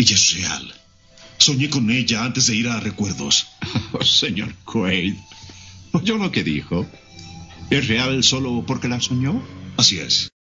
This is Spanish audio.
Ella es real. Soñé con ella antes de ir a Recuerdos. Oh, señor Quaid, ¿oyó lo que dijo? ¿Es real solo porque la soñó? Así es.